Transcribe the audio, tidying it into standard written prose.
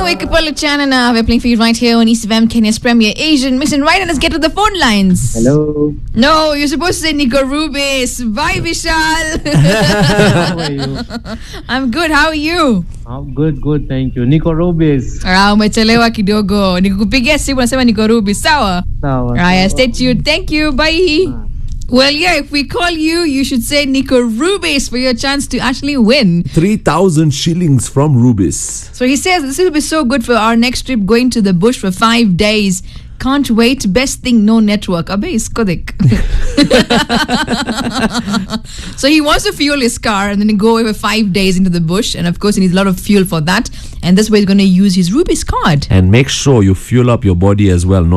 Kapala Chanana. We're playing for you right here on East FM, Kenya's premier Asian mission. Right, and let's get to the phone lines. Hello. No, you're supposed to say Nico Rubis. Bye, Vishal. How are you? I'm good. How are you? I'm good. Thank you. Nico Rubis. Umechelewa kidogo. Nikukupigia simu nasema Nico Rubis. Sawa? Sawa. Right, stay tuned. Thank you. Bye. Well, yeah, if we call you, you should say Nico Rubis for your chance to actually win. 3,000 shillings from Rubis. So he says this will be so good for our next trip, going to the bush for 5 days. Can't wait. Best thing, no network. Abe is kodik. So he wants to fuel his car and then go over 5 days into the bush. And of course, he needs a lot of fuel for that. And that's where he's going to use his Rubis card. And make sure you fuel up your body as well.